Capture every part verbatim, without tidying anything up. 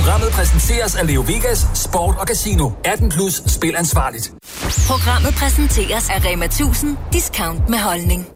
Programmet præsenteres af Leo Vegas Sport og Casino. atten plus, spil ansvarligt. Programmet præsenteres af Rema tusind. Discount med holdning.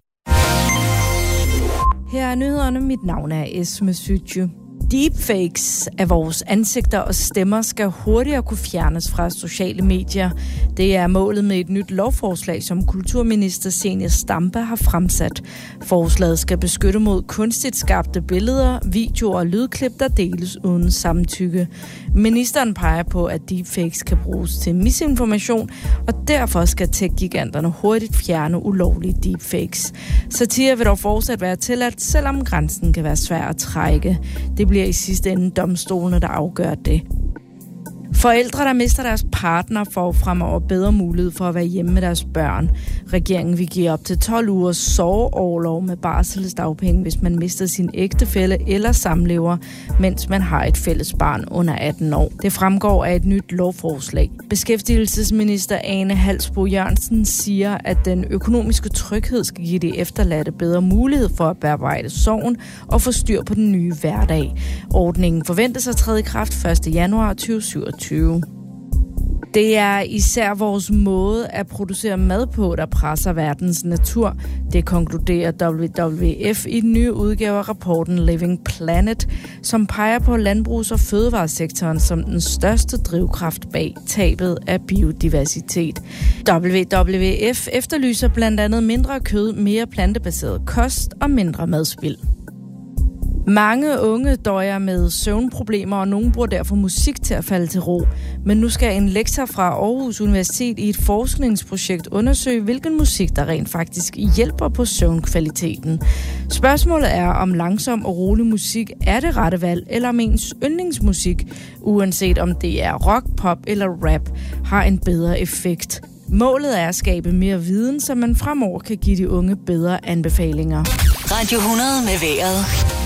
Her er nyhederne. Mit navn er Esme Sytje. Deepfakes af vores ansigter og stemmer skal hurtigere kunne fjernes fra sociale medier. Det er målet med et nyt lovforslag, som kulturminister Zenia Stampe har fremsat. Forslaget skal beskytte mod kunstigt skabte billeder, videoer og lydklip, der deles uden samtykke. Ministeren peger på, at deepfakes kan bruges til misinformation, og derfor skal tech-giganterne hurtigt fjerne ulovlige deepfakes. Satire vil dog fortsat være tilladt, selvom grænsen kan være svær at trække. Det bliver i sidste ende domstolene, der afgør det. Forældre, der mister deres partner, får fremover bedre mulighed for at være hjemme med deres børn. Regeringen vil give op til tolv ugers sorgorlov med barselsdagpenge, hvis man mister sin ægtefælle eller samlever, mens man har et fælles barn under atten år. Det fremgår af et nyt lovforslag. Beskæftigelsesminister Ane Halsboe Jørgensen siger, at den økonomiske tryghed skal give de efterladte bedre mulighed for at bearbejde sorgen og få styr på den nye hverdag. Ordningen forventes at træde i kraft første januar to tusind og syvogtyve. Det er især vores måde at producere mad på, der presser verdens natur. Det konkluderer W W F i den nye udgave af rapporten Living Planet, som peger på landbrugs- og fødevaresektoren som den største drivkraft bag tabet af biodiversitet. W W F efterlyser blandt andet mindre kød, mere plantebaseret kost og mindre madspild. Mange unge døjer med søvnproblemer, og nogen bruger derfor musik til at falde til ro. Men nu skal en lektor fra Aarhus Universitet i et forskningsprojekt undersøge, hvilken musik, der rent faktisk hjælper på søvnkvaliteten. Spørgsmålet er, om langsom og rolig musik er det rette valg, eller om ens yndlingsmusik, uanset om det er rock, pop eller rap, har en bedre effekt. Målet er at skabe mere viden, så man fremover kan give de unge bedre anbefalinger. Radio hundrede med vejret.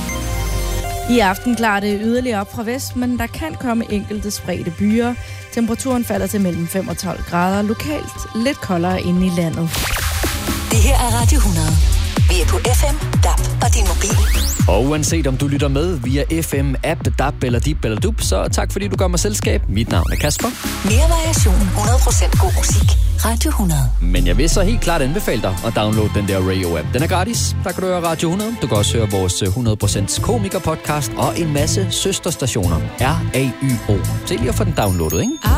I aften klarer det yderligere op fra vest, men der kan komme enkelte spredte byer. Temperaturen falder til mellem fem og tolv grader, lokalt lidt koldere inde i landet. Det her er Radio hundrede. Vi er på F M, D A B og din mobil. Og uanset om du lytter med via F M, app, D A B eller Dip eller Dup, så tak fordi du gør mig selskab. Mit navn er Kasper. Mere variation, hundrede procent god musik. Radio hundrede. Men jeg vil så helt klart anbefale dig at downloade den der Radio-app. Den er gratis. Der kan du høre Radio hundrede. Du kan også høre vores hundrede procent komiker-podcast og en masse søsterstationer. R A Y O. Se lige at få den downloadet, ikke?